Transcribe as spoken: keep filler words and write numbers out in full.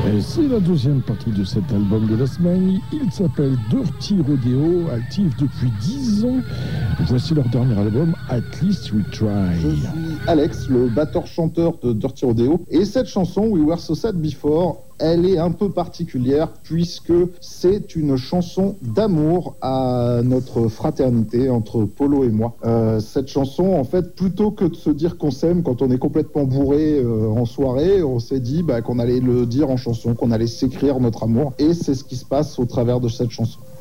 Et c'est la deuxième partie de cet album de la semaine. Il s'appelle Dirty Rodeo, actif depuis dix ans. Voici leur dernier album, At Least We Try. Je suis Alex, le batteur-chanteur de Dirty Rodeo. Et cette chanson, We Were So Sad Before, elle est un peu particulière puisque c'est une chanson d'amour à notre fraternité entre Polo et moi. Euh, cette chanson, en fait, plutôt que de se dire qu'on s'aime quand on est complètement bourré euh, en soirée, on s'est dit bah, qu'on allait le dire en chanson, qu'on allait s'écrire notre amour. Et c'est ce qui se passe au travers de cette chanson.